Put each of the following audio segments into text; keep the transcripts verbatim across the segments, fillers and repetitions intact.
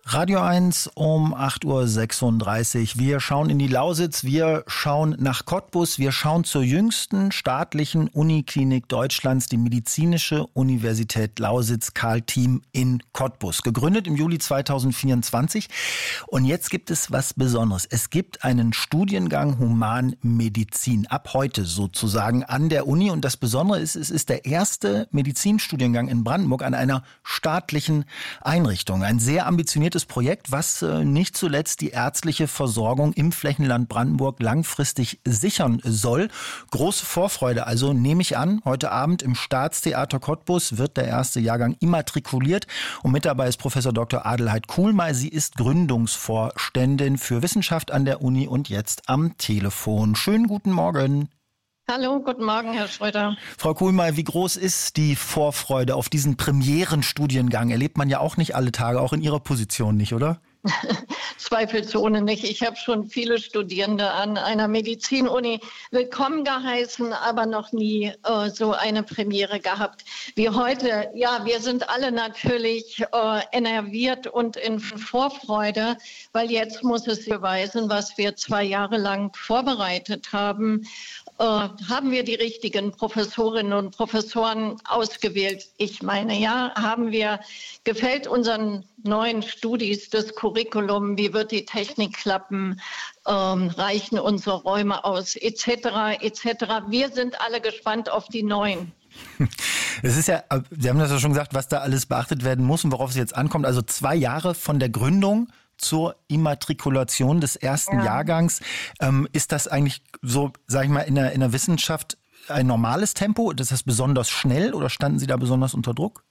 Radio eins um acht Uhr sechsunddreißig. Wir schauen in die Lausitz, wir schauen nach Cottbus, wir schauen zur jüngsten staatlichen Uniklinik Deutschlands, die Medizinische Universität Lausitz-Karl-Thiem in Cottbus. Gegründet im Juli zweitausendvierundzwanzig. Und jetzt gibt es was Besonderes. Es gibt einen Studiengang Humanmedizin, ab heute sozusagen an der Uni. Und das Besondere ist, es ist der erste Medizinstudiengang in Brandenburg an einer staatlichen Einrichtung. Ein sehr ambitioniertes Projekt, was äh, nicht zuletzt die ärztliche Versorgung im Flächenland Brandenburg langfristig sichern soll. Große Vorfreude, also nehme ich an. Heute Abend im Staatstheater Cottbus wird der erste Jahrgang immatrikuliert. Und mit dabei ist Professor Doktor Adelheid Kuhlmeier. Sie ist Gründungsvorständin für Wissenschaft an der Uni und jetzt am Telefon. Schönen guten Morgen. Hallo, guten Morgen, Herr Schröder. Frau Kuhlmeier, wie groß ist die Vorfreude auf diesen Premierenstudiengang? Erlebt man ja auch nicht alle Tage, auch in Ihrer Position nicht, oder? Zweifelsohne nicht. Ich habe schon viele Studierende an einer Medizinuni willkommen geheißen, aber noch nie äh, so eine Premiere gehabt wie heute. Ja, wir sind alle natürlich äh, enerviert und in Vorfreude, weil jetzt muss es beweisen, was wir zwei Jahre lang vorbereitet haben. Äh, haben wir die richtigen Professorinnen und Professoren ausgewählt? Ich meine, ja, haben wir. Gefällt unseren neuen Studis das Curriculum? Wie wird die Technik klappen? Ähm, reichen unsere Räume aus? Etc. et cetera. Wir sind alle gespannt auf die neuen. Es ist ja, Sie haben das ja schon gesagt, was da alles beachtet werden muss und worauf es jetzt ankommt. Also zwei Jahre von der Gründung zur Immatrikulation des ersten ja. Jahrgangs. Ähm, ist das eigentlich so, sage ich mal, in der, in der Wissenschaft ein normales Tempo? Ist das besonders schnell oder standen Sie da besonders unter Druck?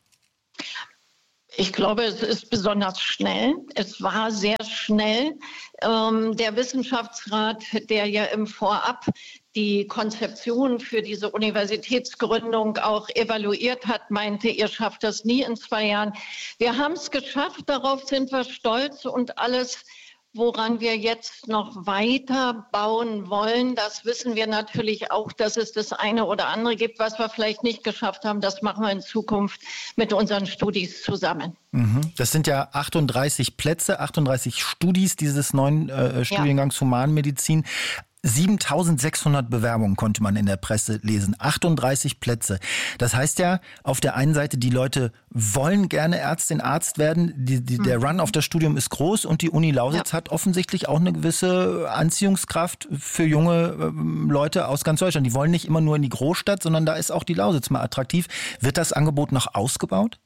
Ich glaube, es ist besonders schnell. Es war sehr schnell. Ähm, der Wissenschaftsrat, der ja im Vorab die Konzeption für diese Universitätsgründung auch evaluiert hat, meinte, ihr schafft das nie in zwei Jahren. Wir haben es geschafft, darauf sind wir stolz und alles, woran wir jetzt noch weiter bauen wollen, das wissen wir natürlich auch, dass es das eine oder andere gibt, was wir vielleicht nicht geschafft haben. Das machen wir in Zukunft mit unseren Studis zusammen. Das sind ja achtunddreißig Plätze, achtunddreißig Studis dieses neuen äh, Studiengangs ja. Humanmedizin. siebentausendsechshundert Bewerbungen konnte man in der Presse lesen. achtunddreißig Plätze. Das heißt ja, auf der einen Seite, die Leute wollen gerne Ärztin, Arzt werden. Die, die, der Run auf das Studium ist groß und die Uni Lausitz ja. hat offensichtlich auch eine gewisse Anziehungskraft für junge äh, Leute aus ganz Deutschland. Die wollen nicht immer nur in die Großstadt, sondern da ist auch die Lausitz mal attraktiv. Wird das Angebot noch ausgebaut?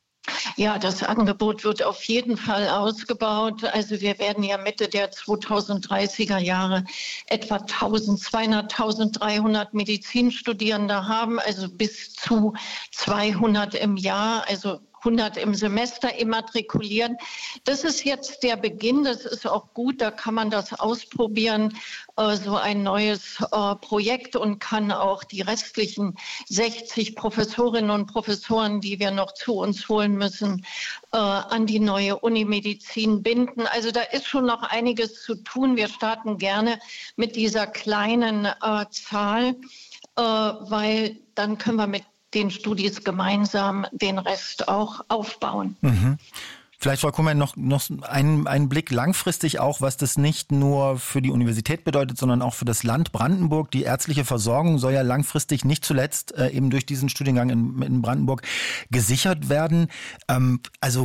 Ja, das Angebot wird auf jeden Fall ausgebaut. Also wir werden ja Mitte der zweitausenddreißiger Jahre etwa eintausendzweihundert, eintausenddreihundert Medizinstudierende haben, also bis zu zweihundert im Jahr, also hundert im Semester immatrikulieren. Das ist jetzt der Beginn, das ist auch gut, da kann man das ausprobieren, äh, so ein neues äh, Projekt und kann auch die restlichen sechzig Professorinnen und Professoren, die wir noch zu uns holen müssen, äh, an die neue Unimedizin binden. Also da ist schon noch einiges zu tun. Wir starten gerne mit dieser kleinen äh, Zahl, äh, weil dann können wir mit den Studis gemeinsam den Rest auch aufbauen. Mhm. Vielleicht, Frau Kuhlmeier, noch, noch einen, einen Blick langfristig auch, was das nicht nur für die Universität bedeutet, sondern auch für das Land Brandenburg. Die ärztliche Versorgung soll ja langfristig nicht zuletzt äh, eben durch diesen Studiengang in, in Brandenburg gesichert werden. Ähm, also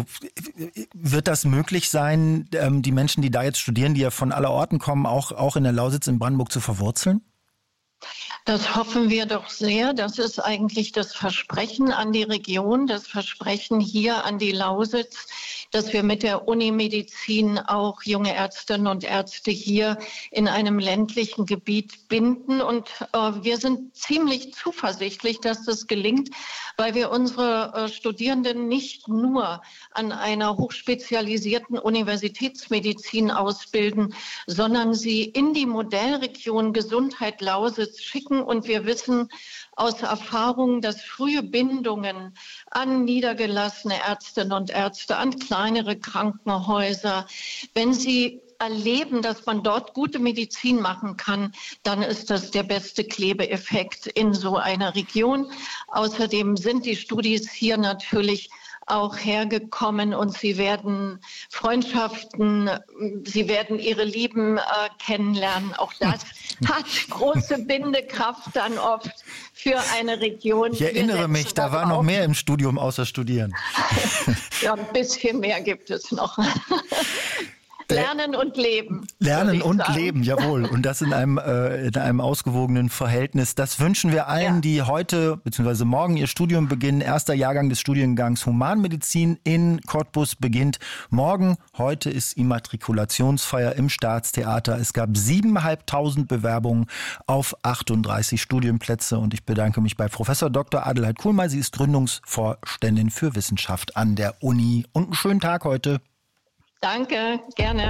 wird das möglich sein, ähm, die Menschen, die da jetzt studieren, die ja von aller Orten kommen, auch, auch in der Lausitz in Brandenburg zu verwurzeln? Das hoffen wir doch sehr. Das ist eigentlich das Versprechen an die Region, das Versprechen hier an die Lausitz, dass wir mit der Unimedizin auch junge Ärztinnen und Ärzte hier in einem ländlichen Gebiet binden. Und äh, wir sind ziemlich zuversichtlich, dass das gelingt, weil wir unsere äh, Studierenden nicht nur an einer hochspezialisierten Universitätsmedizin ausbilden, sondern sie in die Modellregion Gesundheit Lausitz schicken. Und wir wissen aus Erfahrung, dass frühe Bindungen an niedergelassene Ärztinnen und Ärzte, an kleinere Krankenhäuser, wenn sie erleben, dass man dort gute Medizin machen kann, dann ist das der beste Klebeeffekt in so einer Region. Außerdem sind die Studis hier natürlich auch hergekommen und sie werden Freundschaften, sie werden ihre Lieben äh, kennenlernen. Auch das hat große Bindekraft dann oft für eine Region. Ich erinnere mich, da war noch mehr im Studium außer Studieren. Ja, ein bisschen mehr gibt es noch. Lernen und leben. Lernen und sagen. leben, jawohl. Und das in einem, äh, in einem ausgewogenen Verhältnis. Das wünschen wir allen, ja. die heute bzw. morgen ihr Studium beginnen. Erster Jahrgang des Studiengangs Humanmedizin in Cottbus beginnt morgen. Heute ist Immatrikulationsfeier im Staatstheater. Es gab siebentausendfünfhundert Bewerbungen auf achtunddreißig Studienplätze. Und ich bedanke mich bei Professor Doktor Adelheid Kuhlmeier. Sie ist Gründungsvorständin für Wissenschaft an der Uni. Und einen schönen Tag heute. Danke, gerne.